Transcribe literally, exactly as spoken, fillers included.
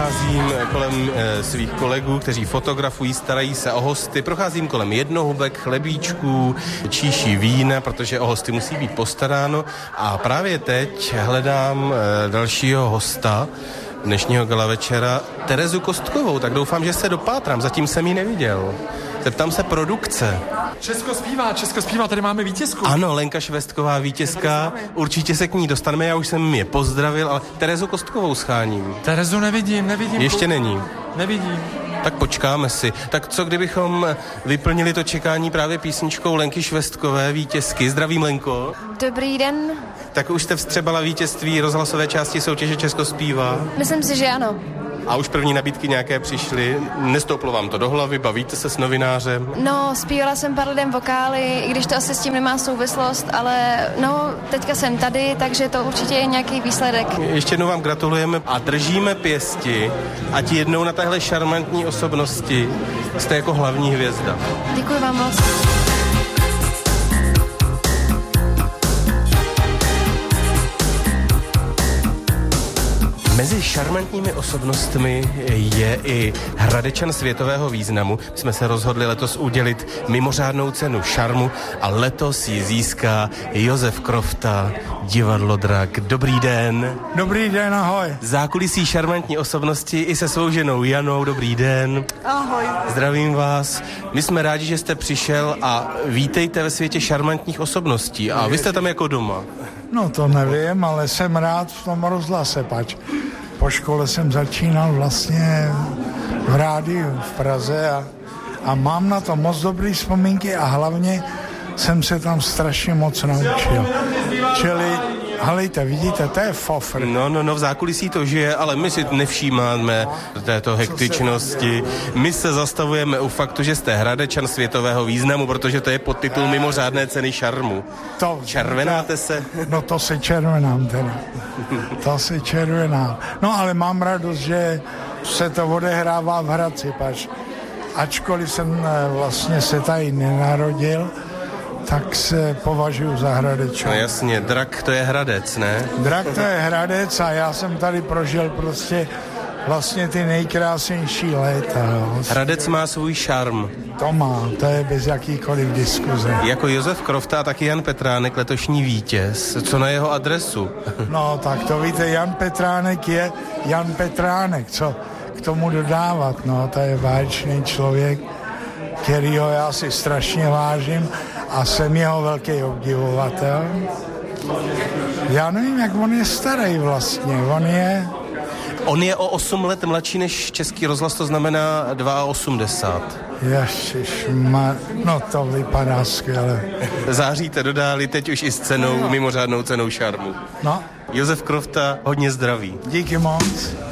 procházím kolem e, svých kolegů, kteří fotografují, starají se o hosty. Procházím kolem jednohubek, chlebíčků, číší vína, protože o hosty musí být postaráno. A právě teď hledám e, dalšího hosta dnešního gala večera, Terezu Kostkovou. Tak doufám, že se dopátrám, zatím jsem ji neviděl. Zeptám se produkce. Česko zpívá, Česko zpívá, tady máme vítězku. Ano, Lenka Švestková, vítězka. Určitě se k ní dostaneme, já už jsem je pozdravil, ale Terezu Kostkovou scháním. Terezu nevidím, nevidím. Ještě není. Nevidím. Tak počkáme si. Tak co kdybychom vyplnili to čekání právě písničkou Lenky Švestkové, vítězky. Zdravím, Lenko. Dobrý den. Tak už jste vstřebala vítězství rozhlasové části soutěže Česko zpívá? Myslím si, že ano. A už první nabídky nějaké přišly? Nestouplo vám to do hlavy? Bavíte se s novinářem? No, zpívala jsem pár lidem vokály, i když to asi s tím nemá souvislost, ale no, teďka jsem tady, takže to určitě je nějaký výsledek. Ještě jednou vám gratulujeme a držíme pěsti, ať jednou na téhle šarmantní osobnosti jste jako hlavní hvězda. Děkuji vám moc. Mezi šarmantními osobnostmi je i Hradečan světového významu. My jsme se rozhodli letos udělit mimořádnou cenu šarmu a letos ji získá Josef Krofta, Divadlo Drak. Dobrý den. Dobrý den, ahoj. Zákulisí šarmantní osobnosti i se svou ženou Janou. Dobrý den. Ahoj. Zdravím vás. My jsme rádi, že jste přišel a vítejte ve světě šarmantních osobností. A vy jste tam jako doma. No to nevím, ale jsem rád v tom rozhlase, pač. Po škole jsem začínal vlastně v rádiu v Praze a, a mám na to moc dobrý vzpomínky a hlavně jsem se tam strašně moc naučil. Čili, helejte, vidíte, to je fofr. No, no, no, v zákulisí to žije, ale my si nevšímáme této hektičnosti. My se zastavujeme u faktu, že jste Hradečan světového významu, protože to je podtitul mimořádné ceny šarmu. To, Červenáte se? No to se červenám teda. To se červenám. No ale mám radost, že se to odehrává v Hradci, pač. Ačkoliv jsem vlastně se tady nenarodil, tak se považuji za Hradečan. No jasně, Drak to je Hradec, ne? Drak to je Hradec a já jsem tady prožil prostě vlastně ty nejkrásnější léta. Hradec má svůj šarm. To má, to je bez jakýkoliv diskuze. Jako Josef Krofta a taky Jan Petránek, letošní vítěz. Co na jeho adresu? No tak to víte, Jan Petránek je Jan Petránek, co k tomu dodávat, no to je báječný člověk, kterýho já si strašně vážím a jsem jeho velký obdivovatel. Já nevím, jak on je starý vlastně, on je... On je o osm let mladší než Český rozhlas, to znamená osmdesát dva. Ježišma, no to vypadá skvěle. Záříte dodáli teď už i s cenou, mimořádnou cenou šarmu. No. Josef Krofta, hodně zdraví. Díky moc.